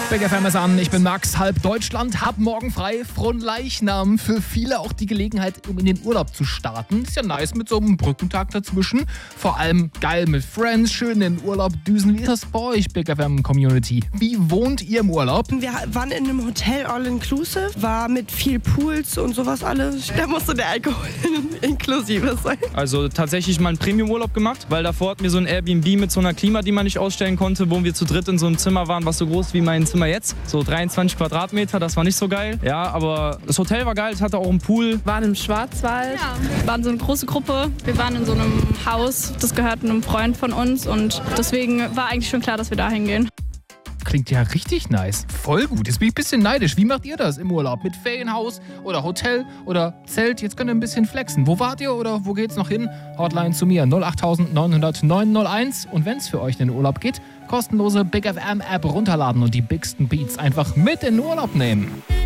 Big FM ist an, ich bin Max, halb Deutschland, hab morgen frei, Fronleichnam. Für viele auch die Gelegenheit, um in den Urlaub zu starten. Ist ja nice mit so einem Brückentag dazwischen. Vor allem geil mit Friends, schön in den Urlaub düsen. Wie ist das bei euch, Big FM Community? Wie wohnt ihr im Urlaub? Wir waren in einem Hotel All-Inclusive, war mit viel Pools und sowas alles. Da musste der Alkohol inklusive sein. Also tatsächlich mal einen Premium-Urlaub gemacht, weil davor hatten wir so ein Airbnb mit so einer Klima, die man nicht ausstellen konnte, wo wir zu dritt in so einem Zimmer waren, was so groß wie mein Zimmer jetzt. So 23 Quadratmeter, das war nicht so geil. Ja, aber das Hotel war geil, es hatte auch einen Pool. Wir waren im Schwarzwald, wir waren so eine große Gruppe. Wir waren in so einem Haus, das gehört einem Freund von uns und deswegen war eigentlich schon klar, dass wir da hingehen. Klingt ja richtig nice. Voll gut. Jetzt bin ich ein bisschen neidisch. Wie macht ihr das im Urlaub? Mit Ferienhaus oder Hotel oder Zelt? Jetzt könnt ihr ein bisschen flexen. Wo wart ihr oder wo geht's noch hin? Hotline zu mir 08900 901. Und wenn es für euch in den Urlaub geht, kostenlose Big FM App runterladen und die bigsten Beats einfach mit in den Urlaub nehmen.